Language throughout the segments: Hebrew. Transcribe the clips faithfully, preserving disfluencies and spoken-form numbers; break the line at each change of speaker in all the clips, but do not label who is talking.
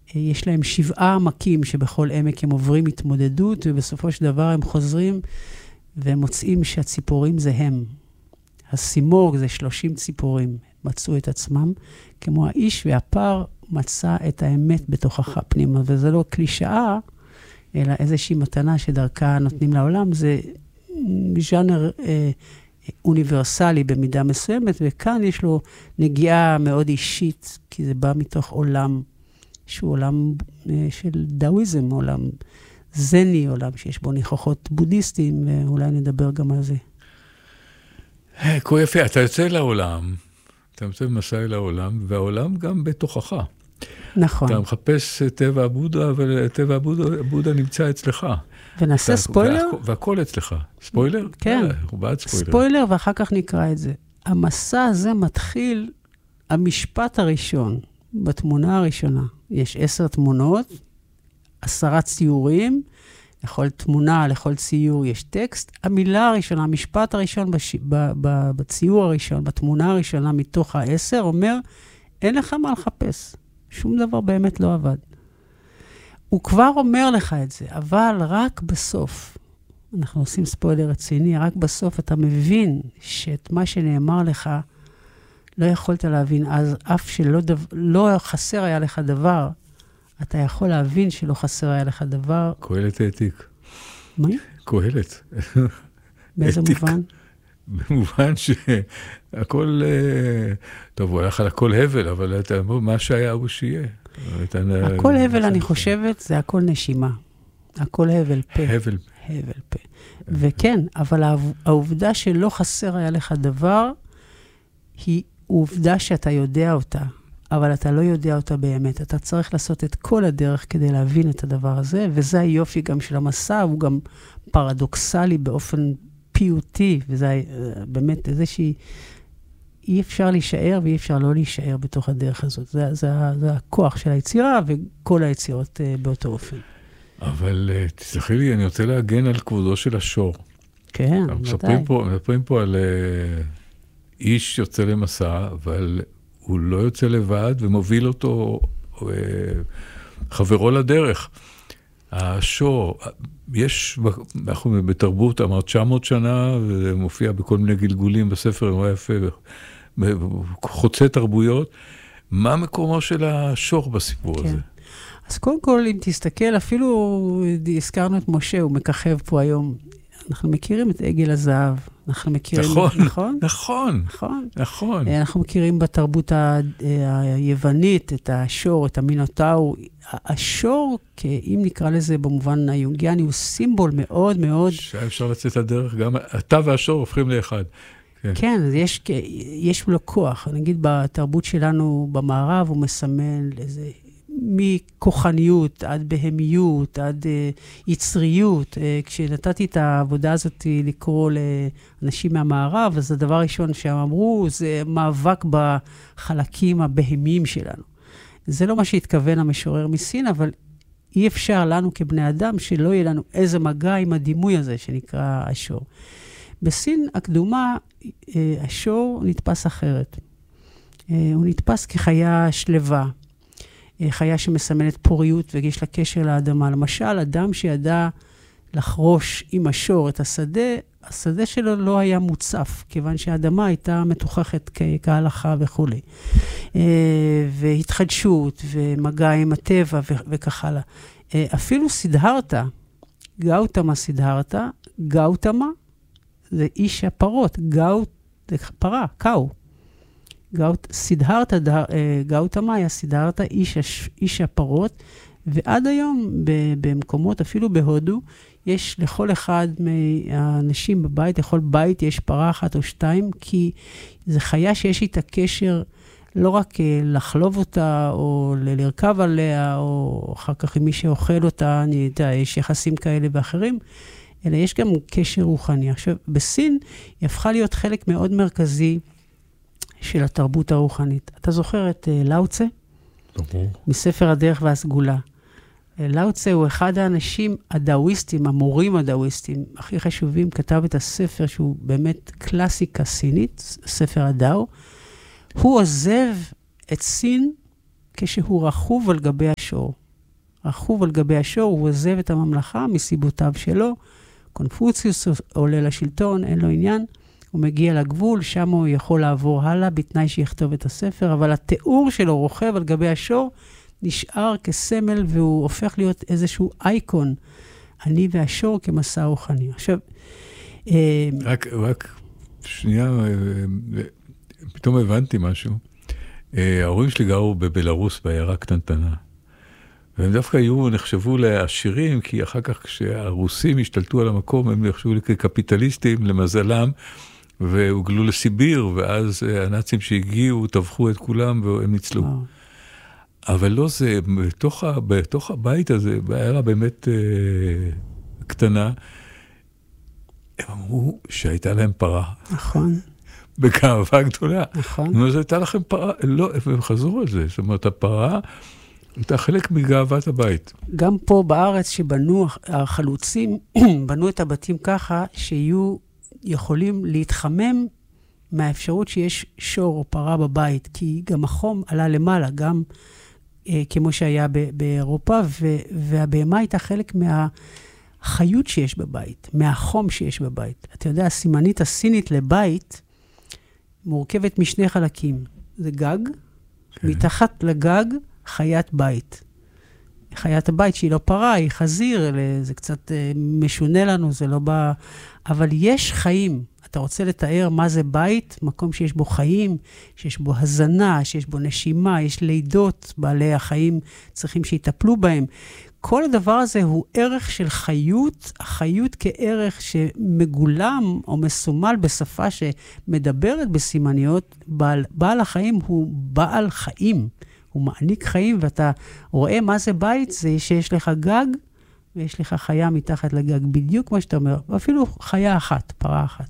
יש להם שבעה עמקים שבכל עמק הם עוברים התמודדות, ובסופו של דבר הם חוזרים והם מוצאים שהציפורים זה הם. הסימורג זה שלושים ציפורים, מצאו את עצמם, כמו האיש והפר מצא את האמת בתוכך פנימה, וזה לא קלישאה, אלא איזושהי מתנה שדרכה נותנים לעולם, זה ז'אנר אה, אוניברסלי במידה מסוימת, וכאן יש לו נגיעה מאוד אישית, כי זה בא מתוך עולם, שהוא עולם אה, של דאוויזם, עולם זני, עולם שיש בו ניחוחות בודהיסטיים, ואולי נדבר גם על זה.
כה יפה, אתה יוצא לעולם, אתה יוצא במסע אל העולם, והעולם גם בתוכך.
נכון.
אתה מחפש טבע הבודה, אבל טבע הבודה, הבודה נמצא אצלך.
ונעשה
אתה,
ספוילר?
וה, והכל אצלך. ספוילר?
כן.
אה, הוא בעד ספוילר.
ספוילר, ואחר כך נקרא את זה. המסע הזה מתחיל, המשפט הראשון, בתמונה הראשונה. יש עשר תמונות, עשרה ציורים, לכל תמונה, לכל ציור יש טקסט. המילה הראשונה, המשפט הראשון בש... ב... ב... בציור הראשון, בתמונה הראשונה מתוך העשר, אומר, אין לך מה לחפש. שום דבר באמת לא עבד. הוא כבר אומר לך את זה, אבל רק בסוף, אנחנו עושים ספוילר רציני, רק בסוף אתה מבין שאת מה שנאמר לך, לא יכולת להבין, אז אף שלא דו... לא חסר היה לך דבר, אתה יכול להבין שלא חסר היה לך דבר.
קהלת העתיק.
מה?
קהלת.
באיזה מובן?
במובן שהכל, טוב, הוא הלך על הכל הבל, אבל אתה אומר, מה שהיה הוא שיהיה.
הכל הבל, אני חושבת, זה הכל נשימה. הכל הבל פה.
הבל.
הבל פה. וכן, אבל העובדה שלא חסר היה לך דבר, היא עובדה שאתה יודע אותה. אבל אתה לא יודע אותה באמת. אתה צריך לעשות את כל הדרך כדי להבין את הדבר הזה, וזה היופי גם של המסע, הוא גם פרדוקסלי באופן פיוטי, וזה באמת איזושהי, אי אפשר להישאר ואי אפשר לא להישאר בתוך הדרך הזאת. זה, זה, זה הכוח של היצירה, וכל היצירות באותו אופן.
אבל תסלחי לי, אני רוצה להגן על כבודו של השור.
כן,
ודאי. מדברים פה על איש יוצא למסע, אבל הוא לא יוצא לבד ומוביל אותו חברו לדרך. השור, יש, אנחנו בתרבות, אמרת תשע מאות שנה, וזה מופיע בכל מיני גלגולים בספר, נורא יפה, חוצה תרבויות. מה מקומו של השור בסיפור
כן.
הזה?
אז קודם כל, אם תסתכל, אפילו הזכרנו את משה, הוא מככב פה היום. אנחנו מכירים את עגל הזהב. אנחנו מכירים,
נכון,
נכון?
נכון,
נכון.
נכון.
אנחנו מכירים בתרבות היוונית את השור, את המינוטאור. השור, אם נקרא לזה במובן היונגיאני, הוא סימבול מאוד מאוד...
שאפשר לצאת לדרך, גם אתה והשור הופכים לאחד. כן,
כן, יש, יש לו כוח. נגיד בתרבות שלנו במערב, הוא מסמל איזה... מכוחניות עד בהמיות, עד uh, יצריות. Uh, כשנתתי את העבודה הזאת לקרוא לאנשים מהמערב, אז הדבר הראשון שהם אמרו, זה מאבק בחלקים הבהמיים שלנו. זה לא מה שהתכוון המשורר מסין, אבל אי אפשר לנו כבני אדם שלא יהיה לנו איזה מגע עם הדימוי הזה שנקרא השור. בסין הקדומה, uh, השור נתפס אחרת. Uh, הוא נתפס כחיה שלווה. חיה שמסמלת פוריות ויש לה קשר לאדמה. למשל, אדם שידע לחרוש עם השור את השדה, השדה שלו לא היה מוצף, כיוון שהאדמה הייתה מתוכחת כהלכה וכו'. והתחדשות ומגע עם הטבע וכך הלאה. אפילו סידהרתה, גאוטמה סידהרתה, גאוטמה זה איש הפרות, גאוט זה פרה, קאו. סידהרתה, גאוטמה היה סידהרתה, איש, איש הפרות, ועד היום במקומות, אפילו בהודו, יש לכל אחד מהאנשים בבית, לכל בית יש פרה אחת או שתיים, כי זו חיה שיש איתה קשר, לא רק לחלוב אותה, או לרכב עליה, או אחר כך עם מי שאוכל אותה, אני יודע, יש יחסים כאלה ואחרים, אלא יש גם קשר רוחני. עכשיו, בסין היא הפכה להיות חלק מאוד מרכזי, של התרבות הרוחנית. אתה זוכר את uh, לאוצה? מספר הדרך והסגולה. Uh, לאוצה הוא אחד האנשים הדאוויסטים, המורים הדאוויסטים, הכי חשובים, כתב את הספר שהוא באמת קלאסיקה סינית, ספר הדאו. הוא עוזב את סין כשהוא רכוב על גבי השור. רכוב על גבי השור, הוא עוזב את הממלכה מסיבותיו שלו. קונפוציוס עולה לשלטון, אין לו עניין. הוא מגיע לגבול, שם הוא יכול לעבור הלאה, בתנאי שיכתוב את הספר, אבל התיאור שלו רוכב על גבי השור, נשאר כסמל, והוא הופך להיות איזשהו אייקון, אני והשור כמסע רוחני. עכשיו,
רק, רק שנייה, פתאום הבנתי משהו. ההורים שלי גרו בבלרוס, בעיירה קטנטנה. והם דווקא היו, נחשבו לעשירים, כי אחר כך כשהרוסים השתלטו על המקום, הם נחשבו כקפיטליסטים, למזלם, והוגלו לסיביר, ואז הנאצים שהגיעו, טבחו את כולם, והם ניצלו. אבל לא זה, בתוך, בתוך הבית הזה, בעיירה באמת אה, קטנה, הם אמרו שהייתה להם פרה.
נכון.
בגאווה גדולה.
נכון.
נו, אז הייתה לכם פרה, לא, הם חזרו על זה. זאת אומרת, הפרה הייתה חלק מגאוות הבית.
גם פה בארץ שבנו החלוצים, בנו את הבתים ככה, שיהיו יכולים להתחמם מהאפשרות שיש שור או פרה בבית, כי גם החום עלה למעלה, גם אה, כמו שהיה ב- באירופה, ו- והבהמה הייתה חלק מהחיות שיש בבית, מהחום שיש בבית. אתה יודע, הסימנית הסינית לבית מורכבת משני חלקים. זה גג, okay. מתחת לגג חיית בית. חיית הבית שהיא לא פרה, היא חזיר, זה קצת אה, משונה לנו, זה לא בא... אבל יש חיים. אתה רוצה לתאר מה זה בית, מקום שיש בו חיים, שיש בו הזנה, שיש בו נשימה, יש לידות, בעלי החיים צריכים שיטפלו בהם. כל הדבר הזה הוא ערך של חיות, החיות כערך שמגולם או מסומל בשפה שמדברת בסימניות, בעל, בעל החיים הוא בעל חיים, הוא מעניק חיים, ואתה רואה מה זה בית, זה שיש לך גג, ויש לך חיה מתחת לגג, בדיוק מה שאתה אומר, ואפילו חיה אחת, פרה אחת.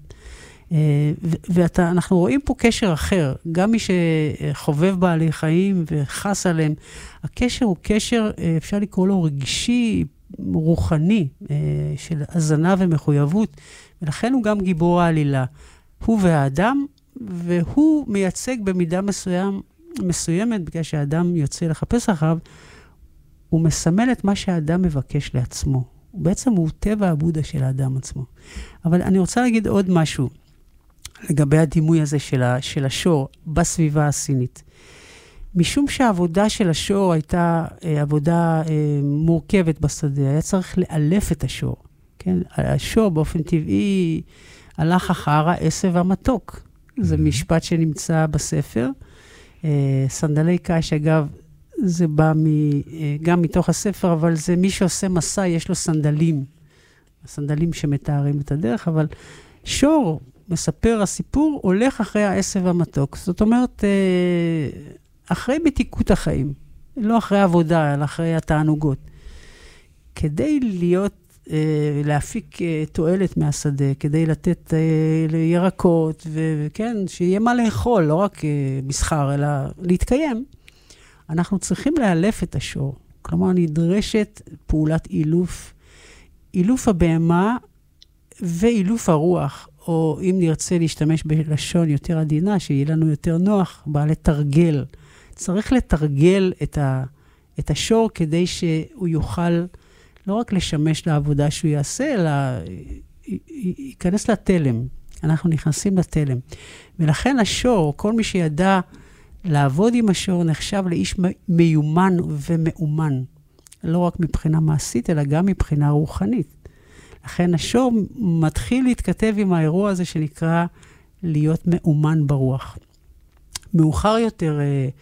ואנחנו רואים פה קשר אחר, גם מי שחובב בעלי חיים וחס עליהם, הקשר הוא קשר, אפשר לקרוא לו רגשי, רוחני, של הזנה ומחויבות, ולכן הוא גם גיבור העלילה. הוא והאדם, והוא מייצג במידה מסוים, מסוימת, בגלל שהאדם יוצא לחפש אחריו, הוא מסמל את מה שהאדם מבקש לעצמו. בעצם הוא טבע הבודה של האדם עצמו. אבל אני רוצה להגיד עוד משהו, לגבי הדימוי הזה של, ה, של השור בסביבה הסינית. משום שהעבודה של השור הייתה אה, עבודה אה, מורכבת בשדה, היה צריך לאלף את השור. כן? השור באופן טבעי הלך אחר העשב המתוק. זה משפט שנמצא בספר. אה, סנדלי קש, אגב, זה בא מ, אה, גם מתוך הספר, אבל זה מי שעושה מסע, יש לו סנדלים. הסנדלים שמתארים את הדרך, אבל שור, מספר הסיפור, הולך אחרי העשב המתוק. זאת אומרת, אחרי מתיקות החיים, לא אחרי עבודה, אלא אחרי התענוגות. כדי להיות, להפיק תועלת מהשדה, כדי לתת לירקות, וכן, שיהיה מה לאכול, לא רק מסחר, אלא להתקיים, אנחנו צריכים לאלף את השור. כלומר, נדרשת פעולת אילוף, אילוף הבהמה ואילוף הרוח, או אם נרצה להשתמש בלשון יותר עדינה, שיהיה לנו יותר נוח, בא לתרגל. צריך לתרגל את, ה, את השור כדי שהוא יוכל לא רק לשמש לעבודה שהוא יעשה, אלא ייכנס לתלם. אנחנו נכנסים לתלם. ולכן השור, כל מי שידע לעבוד עם השור, נחשב לאיש מיומן ומאומן. לא רק מבחינה מעשית, אלא גם מבחינה רוחנית. לכן השור מתחיל להתכתב עם האירוע הזה שנקרא להיות מאומן ברוח. מאוחר יותר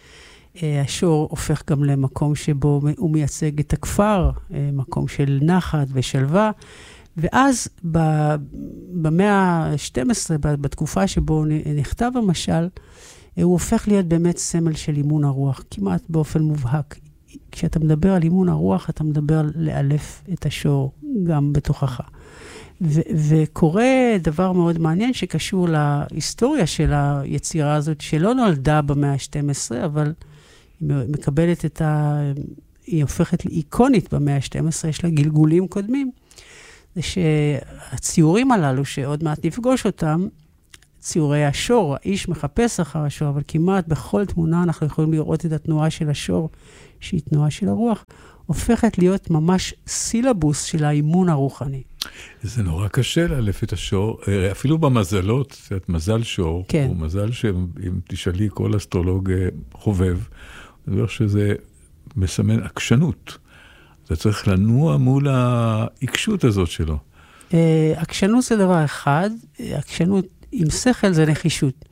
השור הופך גם למקום שבו הוא מייצג את הכפר, מקום של נחת ושלווה, ואז במאה ה-שתים עשרה, בתקופה שבו נכתב המשל, הוא הופך להיות באמת סמל של אימון הרוח, כמעט באופן מובהק. כשאתה מדבר על אימון הרוח, אתה מדבר על לאלף את השור גם בתוכך. ו- וקורה דבר מאוד מעניין שקשור להיסטוריה של היצירה הזאת, שלא נולדה במאה ה-שתים עשרה, אבל היא מקבלת את ה... היא הופכת לאיקונית במאה ה-שתים עשרה, יש לה גלגולים קודמים. זה שהציורים הללו, שעוד מעט נפגוש אותם, ציורי השור, האיש מחפש אחר השור, אבל כמעט בכל תמונה אנחנו יכולים לראות את התנועה של השור, שהיא תנועה של הרוח, הופכת להיות ממש סילבוס של האימון הרוחני.
זה נורא קשה לאלף את השור, אפילו במזלות, את מזל שור,
כן.
הוא מזל שאם תשאלי כל אסטרולוג חובב, אני אומר שזה מסמן עקשנות. זה צריך לנוע מול העיקשות הזאת שלו.
עקשנות זה דבר אחד, עקשנות עם שכל זה נחישות.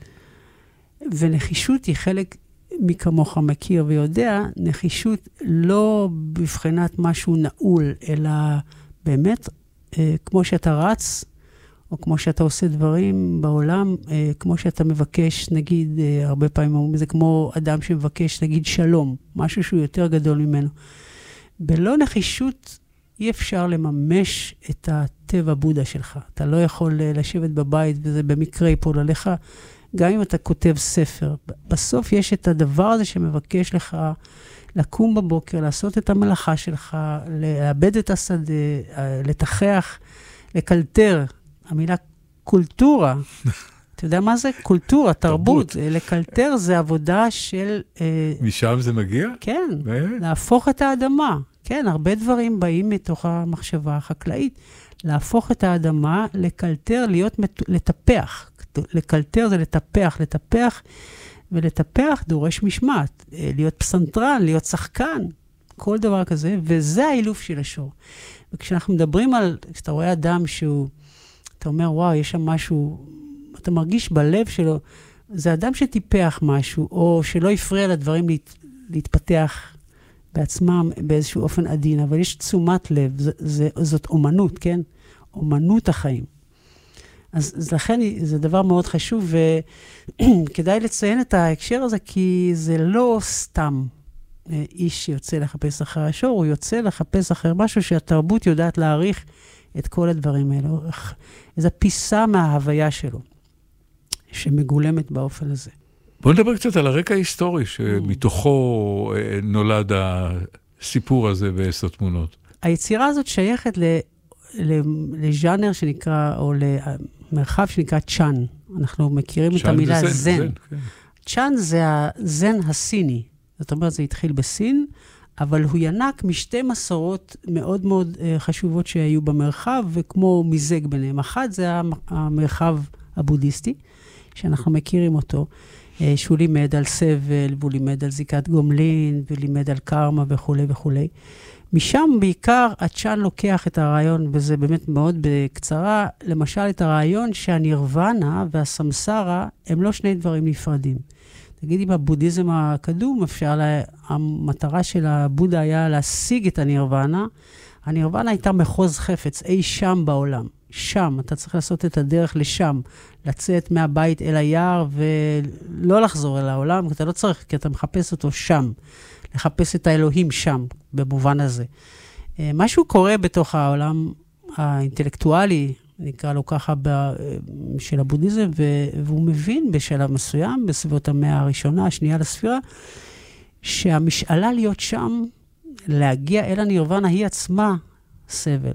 ונחישות היא חלק מי כמוך מכיר ויודע, נחישות לא בבחינת משהו נעול, אלא באמת, אה, כמו שאתה רץ, או כמו שאתה עושה דברים בעולם, אה, כמו שאתה מבקש, נגיד, אה, הרבה פעמים אומרים, זה כמו אדם שמבקש, נגיד, שלום, משהו שהוא יותר גדול ממנו. בלא נחישות, אי אפשר לממש את הטבע בודה שלך. אתה לא יכול לשבת בבית, וזה במקרה ייפול עליך, גם אם אתה כותב ספר. בסוף יש את הדבר הזה שמבקש לך לקום בבוקר, לעשות את המלאכה שלך, לאבד את השדה, לתחח, לקלטר. המילה קולטורה, אתה יודע מה זה? קולטורה, תרבות. לקלטר זה עבודה של...
משם זה מגיע?
כן, להפוך את האדמה. כן, הרבה דברים באים מתוך המחשבה החקלאית. להפוך את האדמה, לקלטר, להיות, לטפח. לקלטר זה לטפח, לטפח, ולטפח דורש משמעת. להיות פסנתרן, להיות שחקן, כל דבר כזה, וזה האילוף של השור. וכשאנחנו מדברים על, כשאתה רואה אדם שהוא, אתה אומר, וואו, יש שם משהו, אתה מרגיש בלב שלו, זה אדם שטיפח משהו, או שלא יפריע לדברים להת, להתפתח בעצמם באיזשהו אופן עדין, אבל יש תשומת לב, זה, זה, זאת אומנות, כן? אומנות החיים. אז, אז לכן זה דבר מאוד חשוב, וכדאי לציין את ההקשר הזה, כי זה לא סתם איש שיוצא לחפש אחר השור, הוא יוצא לחפש אחר משהו שהתרבות יודעת להעריך את כל הדברים האלו. איזו פיסה מההוויה שלו, שמגולמת באופן הזה.
בוא נדבר קצת על הרקע ההיסטורי, שמתוכו נולד הסיפור הזה בעשר תמונות.
היצירה הזאת שייכת ל... לז'אנר שנקרא, או למרחב שנקרא צ'אן. אנחנו מכירים את המילה זן. זן, זן כן. צ'אן זה הזן הסיני. זאת אומרת, זה התחיל בסין, אבל הוא ינק משתי מסורות מאוד מאוד חשובות שהיו במרחב, וכמו מיזג ביניהם. אחת זה המרחב הבודהיסטי, שאנחנו מכירים אותו, שהוא לימד על סבל, והוא לימד על זיקת גומלין, ולימד על קרמה וכו' וכו'. משם בעיקר הצ'אן לוקח את הרעיון, וזה באמת מאוד בקצרה, למשל את הרעיון שהנירוונה והסמסרה הם לא שני דברים נפרדים. תגיד, אם הבודהיזם הקדום, אפשר, לה, המטרה של הבודה היה להשיג את הנירוונה, הנירוונה הייתה מחוז חפץ, אי שם בעולם. שם, אתה צריך לעשות את הדרך לשם, לצאת מהבית אל היער ולא לחזור אל העולם, אתה לא צריך, כי אתה מחפש אותו שם. לחפש את האלוהים שם, במובן הזה. משהו קורה בתוך העולם האינטלקטואלי, נקרא לו ככה, של הבודהיזם, והוא מבין בשלב מסוים, בסביבות המאה הראשונה, השנייה לספירה, שהמשאלה להיות שם, להגיע אל הנירוונה, היא עצמה סבל.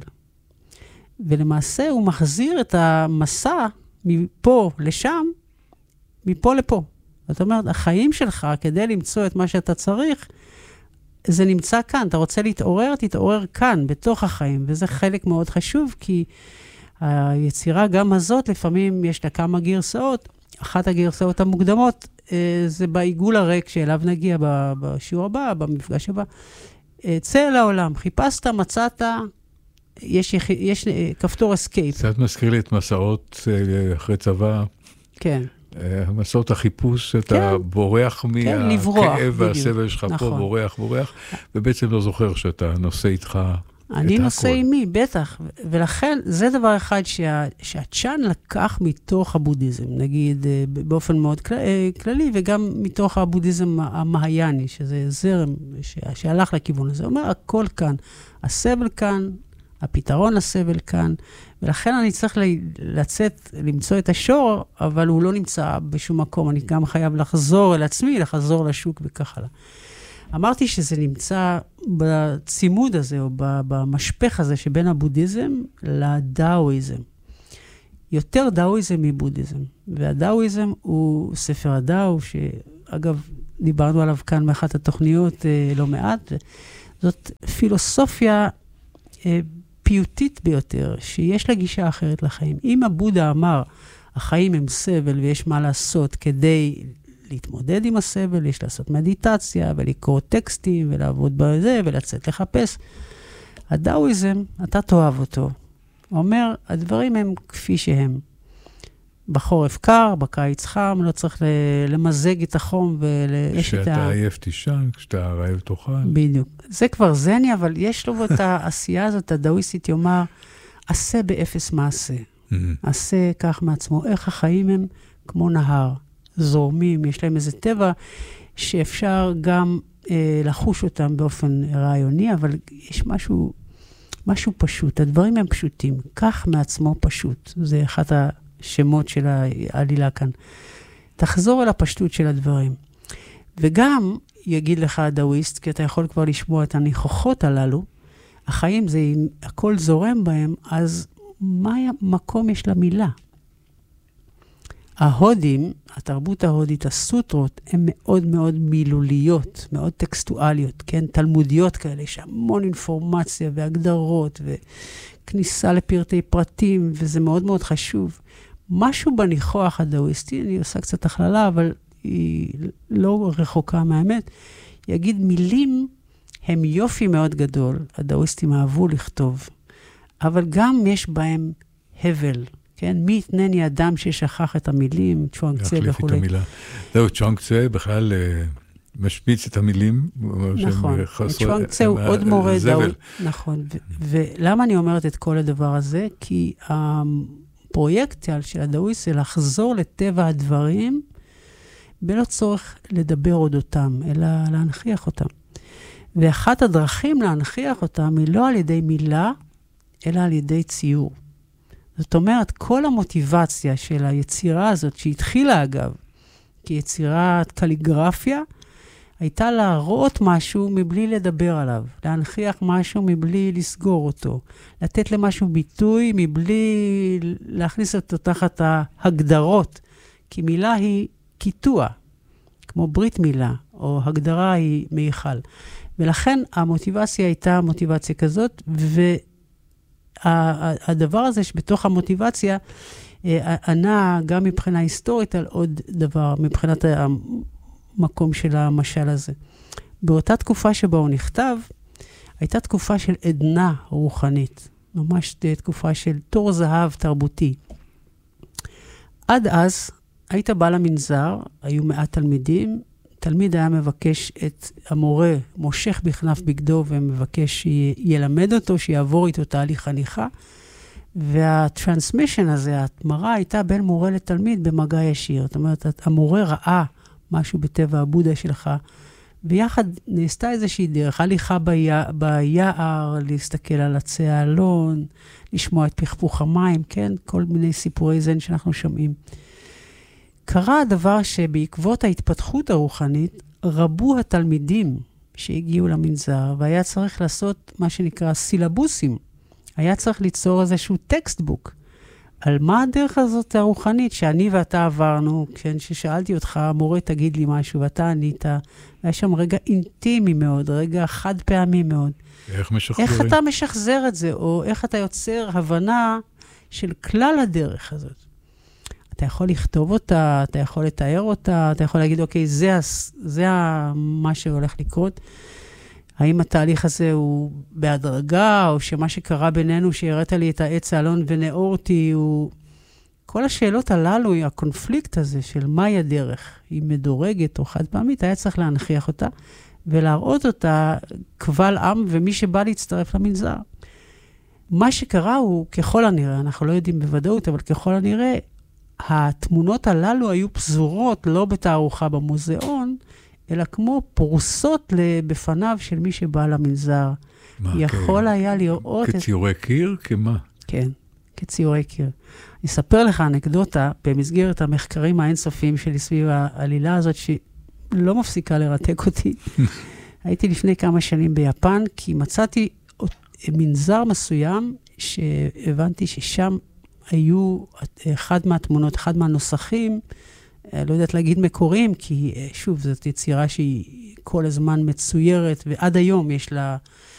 ולמעשה הוא מחזיר את המסע מפה לשם, מפה לפה. זאת אומרת, החיים שלך, כדי למצוא את מה שאתה צריך, זה נמצא כאן. אתה רוצה להתעורר, תתעורר כאן, בתוך החיים. וזה חלק מאוד חשוב, כי היצירה גם הזאת, לפעמים יש לה כמה גרסאות. אחת הגרסאות המוקדמות, זה בעיגול הריק שאליו נגיע בשיעור הבא, במפגש הבא. צא לעולם, חיפשת, מצאת, יש, יש כפתור אסקייפ.
קצת מזכיר לי את מסעות אחרי צבא.
כן.
מסעות החיפוש, אתה בורח מהכאב והסבל שלך פה, בורח, בורח, ובעצם לא זוכר שאתה נושא איתך את הכל.
אני נושא עימי, בטח, ולכן זה דבר אחד שהצ'אן לקח מתוך הבודהיזם, נגיד באופן מאוד כללי, וגם מתוך הבודהיזם המהייני, שזה זרם שהלך לכיוון הזה. הוא אומר, הכל כאן, הסבל כאן, הפתרון לסבל כאן, ולכן אני צריך לצאת, למצוא את השור, אבל הוא לא נמצא בשום מקום. אני גם חייב לחזור אל עצמי, לחזור לשוק וכך הלאה. אמרתי שזה נמצא בצימוד הזה, או במשפך הזה, שבין הבודהיזם לדאואיזם. יותר דאואיזם מבודהיזם. והדאואיזם הוא ספר הדאו, שאגב, דיברנו עליו כאן מאחת התוכניות אה, לא מעט. זאת פילוסופיה אה, פיוטית ביותר, שיש לה גישה אחרת לחיים. אם הבודה אמר, החיים הם סבל ויש מה לעשות כדי להתמודד עם הסבל, יש לעשות מדיטציה ולקרוא טקסטים ולעבוד בזה ולצאת לחפש. הדאואיזם, אתה תאהב אותו. אומר, הדברים הם כפי שהם. בחורף קר, בקיץ חם, לא צריך למזג את החום.
כשאתה עייף תישן, כשאתה רעב תאכל.
בדיוק. זה כבר זני, אבל יש לו את העשייה הזאת, הדאואיסטית יאמר, עשה באפס מעשה. עשה כך מעצמו. איך החיים הם כמו נהר, זורמים, יש להם איזה טבע שאפשר גם אה, לחוש אותם באופן רעיוני, אבל יש משהו, משהו פשוט. הדברים הם פשוטים. כך מעצמו פשוט. זה אחד השמות של העלילה כאן. תחזור אל הפשטות של הדברים. וגם יגיד לך הדאואיסט, כי אתה יכול כבר לשמוע את הניחוחות הללו, החיים זה, אם הכל זורם בהם, אז מה מקום יש למילה? ההודים, התרבות ההודית, הסוטרות, הן מאוד מאוד מילוליות, מאוד טקסטואליות, כן? תלמודיות כאלה, יש המון אינפורמציה והגדרות וכניסה לפרטי פרטים, וזה מאוד מאוד חשוב. משהו בניחוח הדאואיסטי, אני עושה קצת הכללה, אבל היא לא רחוקה מהאמת, יגיד מילים הם יופי מאוד גדול, הדאואיסטים אהבו לכתוב, אבל גם יש בהם הבל, כן? מי יתנני אדם ששכח את המילים, צ'ואנג צה וכו'.
את המילה. זהו, צ'ואנג צה בכלל משמיץ את המילים.
נכון, צ'ואנג צה הוא עוד מורה דאואי. נכון, ולמה אני אומרת את כל הדבר הזה? כי הפרויקט של הדאואיסט זה לחזור לטבע הדברים, בלא צורך לדבר עוד אותם, אלא להנחיח אותם. ואחת הדרכים להנחיח אותם היא לא על ידי מילה, אלא על ידי ציור. זאת אומרת, כל המוטיבציה של היצירה הזאת, שהתחילה אגב, כיצירת קליגרפיה, הייתה להראות משהו מבלי לדבר עליו, להנחיח משהו מבלי לסגור אותו, לתת למשהו ביטוי מבלי להכניס אותו תחת ההגדרות, כי מילה היא קיטוע, כמו ברית מילה, או הגדרה היא מיכל. ולכן המוטיבציה הייתה מוטיבציה כזאת, והדבר הזה שבתוך המוטיבציה, ענה גם מבחינה היסטורית על עוד דבר, מבחינת המקום של המשל הזה. באותה תקופה שבה הוא נכתב, הייתה תקופה של עדנה רוחנית, ממש תקופה של תור זהב תרבותי. עד אז, היית בא למנזר, היו מעט תלמידים, תלמיד היה מבקש את המורה, מושך בכנף בגדו, ומבקש שילמד אותו, שיעבור איתו תהליך חניכה, והטרנסמישן הזה, ההתמרה, הייתה בין מורה לתלמיד במגע ישיר. זאת אומרת, המורה ראה משהו בטבע הבודה שלך, ויחד נעשתה איזושהי דרך, הליכה ביער, ביער, להסתכל על עצי האלון, לשמוע את פכפוך המים, כן? כל מיני סיפורי זן שאנחנו שומעים. קרה הדבר שבעקבות ההתפתחות הרוחנית, רבו התלמידים שהגיעו למנזר, והיה צריך לעשות מה שנקרא סילבוסים. היה צריך ליצור איזשהו טקסטבוק. על מה הדרך הזאת הרוחנית שאני ואתה עברנו, כששאלתי אותך, המורה תגיד לי משהו, ואתה ענית, היה שם רגע אינטימי מאוד, רגע חד פעמי מאוד.
איך משחזרים?
איך אתה משחזר את זה, או איך אתה יוצר הבנה של כלל הדרך הזאת. אתה יכול לכתוב אותה, אתה יכול לתאר אותה, אתה יכול להגיד, אוקיי, זה, זה מה שהולך לקרות. האם התהליך הזה הוא בהדרגה, או שמה שקרה בינינו, שהראית לי את העץ האלון ונאורתי, הוא... כל השאלות הללו, הקונפליקט הזה של מהי הדרך, היא מדורגת או חד פעמית, היה צריך להנחיח אותה, ולהראות אותה קבל עם ומי שבא להצטרף למנזר. מה שקרה הוא, ככל הנראה, אנחנו לא יודעים בוודאות, אבל ככל הנראה, התמונות הללו היו פזורות, לא בתערוכה במוזיאון, אלא כמו פרוסות בפניו של מי שבא למנזר. מה, יכול כ... היה לראות...
כציורי את... קיר? כמה?
כן, כציורי קיר. אני אספר לך אנקדוטה, במסגרת המחקרים האינסופיים שלי סביב העלילה הזאת, שלא מפסיקה לרתק אותי. הייתי לפני כמה שנים ביפן, כי מצאתי מנזר מסוים, שהבנתי ששם היו אחד מהתמונות, אחד מהנוסחים, לא יודעת להגיד מקוריים, כי שוב, זאת יצירה שהיא כל הזמן מצוירת, ועד היום יש לה